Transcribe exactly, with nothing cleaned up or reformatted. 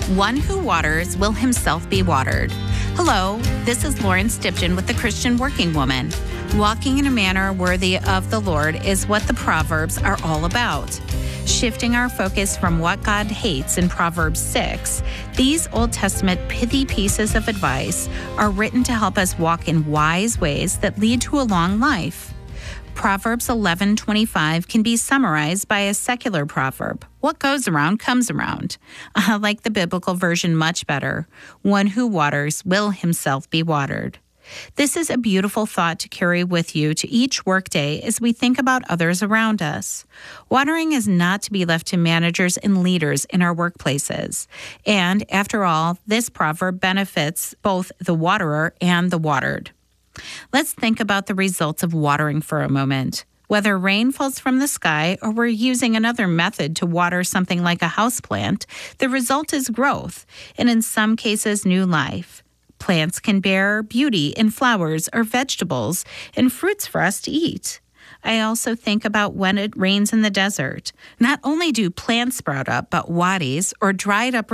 One who waters will himself be watered. Hello, this is Lauren Stipton with the Christian Working Woman. Walking in a manner worthy of the Lord is what the Proverbs are all about. Shifting our focus from what God hates in Proverbs six, these Old Testament pithy pieces of advice are written to help us walk in wise ways that lead to a long life. Proverbs eleven twenty-five can be summarized by a secular proverb. What goes around comes around. I like the biblical version much better. One who waters will himself be watered. This is a beautiful thought to carry with you to each workday as we think about others around us. Watering is not to be left to managers and leaders in our workplaces. And after all, this proverb benefits both the waterer and the watered. Let's think about the results of watering for a moment. Whether rain falls from the sky or we're using another method to water something like a houseplant, the result is growth, and in some cases, new life. Plants can bear beauty in flowers or vegetables and fruits for us to eat. I also think about when it rains in the desert. Not only do plants sprout up, but wadis, or dried up